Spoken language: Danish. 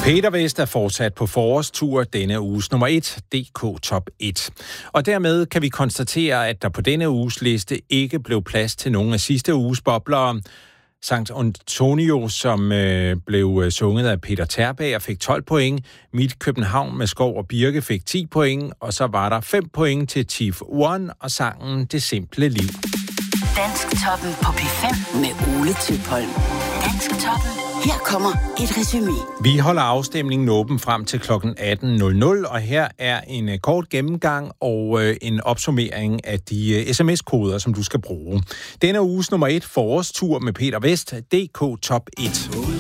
Peter Vest er fortsat på forårstur denne uges nummer 1, DK Top 1. Og dermed kan vi konstatere, at der på denne uges liste ikke blev plads til nogen af sidste uges boblere. Sankt Antonio, som blev sunget af Peter Terbager, fik 12 point. Mit København med Skov og Birke fik 10 point. Og så var der 5 point til Chief One og sangen Det Simple Liv. Dansktoppen på P5 med Ole Tøpholm. Dansktoppen. Her kommer et resumé. Vi holder afstemningen åben frem til kl. 18.00, og her er en kort gennemgang og en opsummering af de sms-koder, som du skal bruge. Denne uges nummer 1 forårstur med Peter Vest, DK Top 1.